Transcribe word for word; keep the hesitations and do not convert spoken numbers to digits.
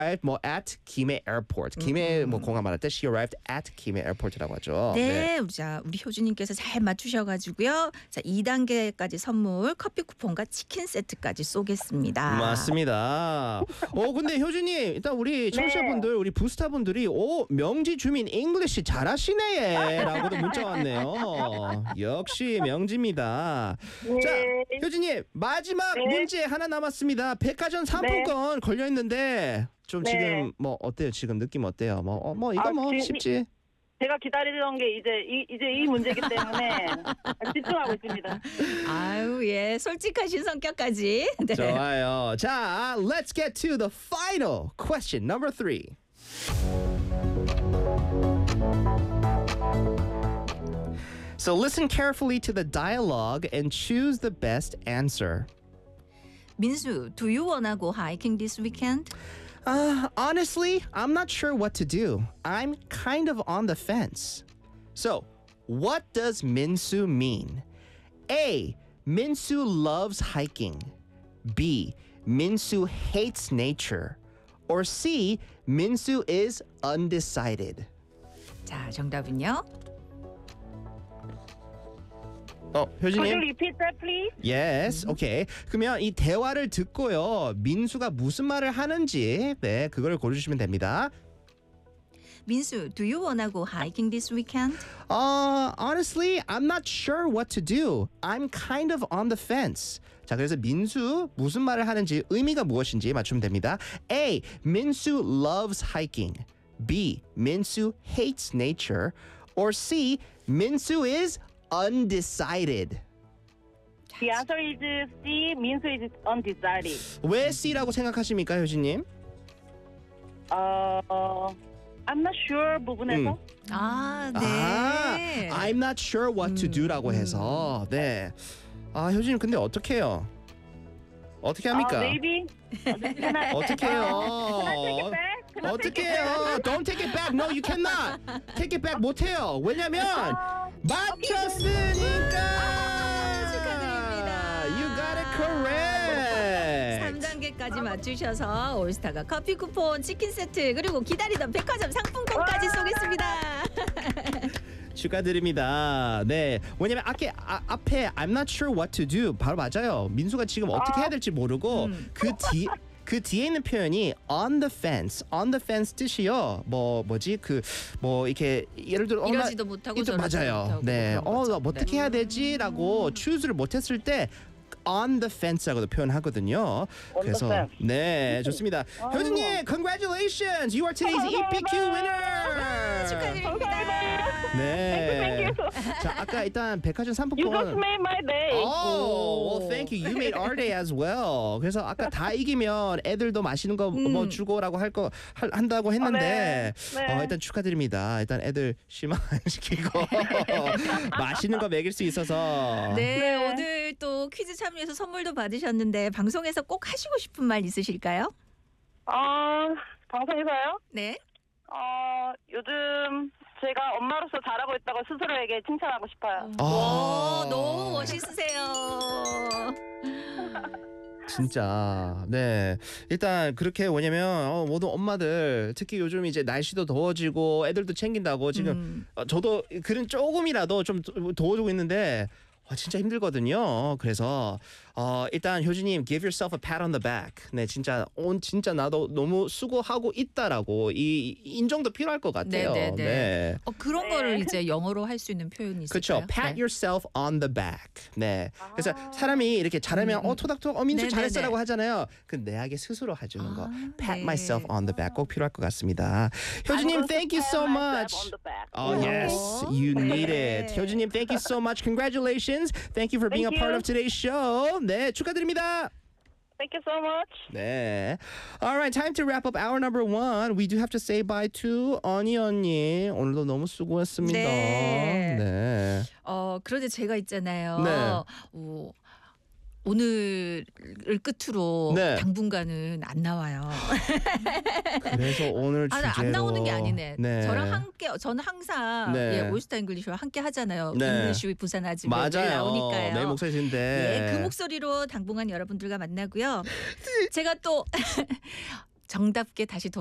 arrived 뭐 at 김해 airport. 김해 뭐 공항 말할 때 she arrived at 김해 airport라고 하죠. 네, 우리 자 우리 효주님께서 잘 맞추셔가지고요. 자 이 단계까지 선물 커피 쿠폰과 치킨 세트까지 쏘겠습니다. 맞습니다. 어 근데 효준님 일단 우리 청취자분들 우리 부스타분들이 오 명지 주민 잉글리시 잘하시네라고도 문자 왔네요. 역시 명지입니다. 자 효준님 마지막 네. 문제 하나 남았습니다. 백화점 상품권 걸려 있는데 좀 네. 지금 뭐 어때요? 지금 느낌 어때요? 뭐 어, 뭐 이거 아, 뭐 지금 이- 쉽지? 제가 기다리던 게 이제 이, 이제 이 문제이기 때문에 집중하고 있습니다. 아유 예 솔직하신 성격까지. 네. 좋아요. 자, let's get to the final question number three. So listen carefully to the dialogue and choose the best answer. 민수, do you wanna go hiking this weekend? Uh, honestly, I'm not sure what to do. I'm kind of on the fence. So, what does Minsu mean? A. Minsu loves hiking. B. Minsu hates nature. Or C. Minsu is undecided. 자 정답은요? 어, Could you 효진님? repeat that, please? Yes, okay. 그러면 이 대화를 듣고요. 민수가 무슨 말을 하는지 네, 그걸 고르시면 됩니다. 민수, do you wanna go hiking this weekend? Uh, honestly, I'm not sure what to do. I'm kind of on the fence. 자, 그래서 민수 무슨 말을 하는지 의미가 무엇인지 맞추면 됩니다. A. 민수 loves hiking. B. 민수 hates nature. Or C. 민수 is undecided. The answer is C. 민수 is undecided. 왜 C라고 생각하십니까, 효진님? 어, I'm not sure 부분에서 아, 아, 네. I'm not sure what to do라고 해서 네. 아, 효진님 근데 어떻게 해요? 어떻게 합니까? 아, maybe. Can I, 어떻게 해요? can I take it back? Can I 어떻게 take it back? 해요? Don't take it back. No, you cannot. Take it back 못 해요. 왜냐면 맞췄으니까. 축하드립니다. You got it correct. 삼 단계까지 맞추셔서 올스타가 커피 쿠폰, 치킨 세트 그리고 기다리던 백화점 상품권까지 쏘겠습니다. 축하드립니다. 네, 왜냐면 앞에 아, 앞에 I'm not sure what to do 바로 맞아요. 민수가 지금 어떻게 해야 될지 모르고 그 뒤 그 뒤에 있는 표현이 on the fence, on the fence 뜻이요. 뭐 뭐지 그 뭐 이렇게 예를 들어 이러지도 못하고 이도 저러지도 맞아요. 못하고 네, 그런 거죠. 어 나 어떻게 해야 되지라고 choose를 못했을 때 on the fence라고도 표현하거든요. On the 그래서 fence. 네 좋습니다. 효진님, congratulations, you are today's E P Q winner. 축하드립니다. 네. 자, 아까 일단 백화점 You just 상품권. made my day. Oh, well, thank you. You made our day as well. 그래서 아까 다 이기면 애들도 맛있는 거 뭐 주고라고 할 거 한다고 했는데, 네. 네. 어, 일단 축하드립니다. 일단 애들 실망 안 시키고 맛있는 거 먹일 수 있어서. 네, 네. 오늘 또 퀴즈 참여해서 선물도 받으셨는데 방송에서 꼭 하시고 싶은 말 있으실까요? 어, 방송에서요? 네. 어, 요즘 제가 엄마로서 잘하고 있다고 스스로에게 칭찬하고 싶어요. 아. 오, 너무 멋있으세요. 진짜 네 일단 그렇게 뭐냐면 어, 모든 엄마들 특히 요즘 이제 날씨도 더워지고 애들도 챙긴다고 지금 음. 어, 저도 글은 조금이라도 좀 더워지고 있는데 어, 진짜 힘들거든요. 그래서 어, 일단 효진님 give yourself a pat on the back. 네 진짜 온 진짜 나도 너무 수고하고 있다라고 이 인정도 필요할 것 같아요. 네, 네, 네. 네. 어, 그런 네. 거를 이제 영어로 할 수 있는 표현이 있을까요? 그렇죠. Pat 네. yourself on the back. 네. 그래서 사람이 이렇게 잘하면 음, 음. 어 토닥토닥 어 민수 네네네. 잘했어라고 하잖아요. 그 내에게 스스로 해주는 거. 아, Pat 네. myself on the back 꼭 필요할 것 같습니다. 효진님, thank you so much. On the back. Oh 오. yes, you need 네. it. 효진님, thank you so much. Congratulations. Thank you for being Thank a part you. of today's show. 네, 축하드립니다. Thank you so much. 네. All right, time to wrap up hour number one. We do have to say bye to 언니 언니. 오늘도 너무 수고했습니다. 네. 네. 어, 그런데 제가 있잖아요. 네. 어, 오늘을 끝으로 네. 당분간은 안 나와요. 그래서 오늘 아, 주제로 안 나오는 게 아니네. 네. 저랑 함께 저는 항상 네. 예, 올스타 잉글리시와 함께 하잖아요. 네. 잉글리시 부산 아줌마 맞아요. 나오니까요. 내 목소리인데. 예, 그 목소리로 당분간 여러분들과 만나고요. 제가 또 정답게 다시